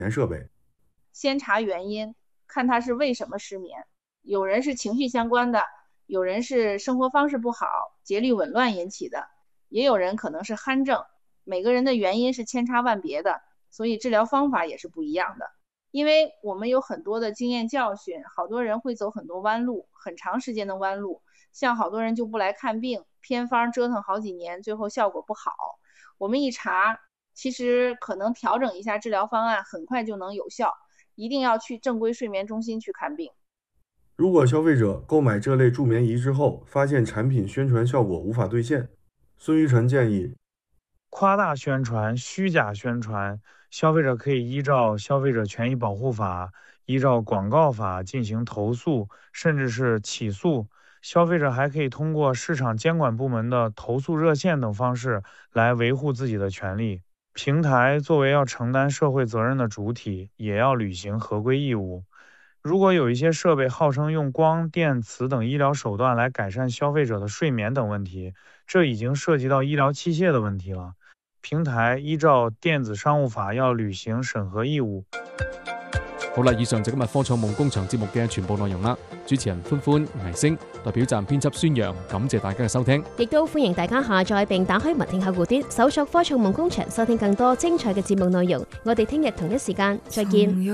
设备。 先查原因，看他是为什么失眠。有人是情绪相关的，有人是生活方式不好、节律紊乱引起的，也有人可能是鼾症。每个人的原因是千差万别的，所以治疗方法也是不一样的。因为我们有很多的经验教训，好多人会走很多弯路，很长时间的弯路，像好多人就不来看病，偏方折腾好几年，最后效果不好。我们一查，其实可能调整一下治疗方案，很快就能有效。一定要去正规睡眠中心去看病。 如果消费者购买这类助眠仪之后，发现产品宣传效果无法兑现，孙玉成建议， 夸大宣传、虚假宣传，消费者可以依照《消费者权益保护法》、依照广告法进行投诉，甚至是起诉。消费者还可以通过市场监管部门的投诉热线等方式来维护自己的权利。平台作为要承担社会责任的主体，也要履行合规义务。如果有一些设备号称用光电磁等医疗手段来改善消费者的睡眠等问题，这已经涉及到医疗器械的问题了。平台依照电子商务法要履行审核义务。 好啦，以上就今日科創夢工場節目嘅全部內容啦。主持人歡歡、倪星，代表站編輯孫陽，感謝大家嘅收聽。 亦都歡迎大家下載並打開文聽客戶端，搜索科創夢工場，收聽更多精彩嘅節目內容。我哋聽日同一時間再見。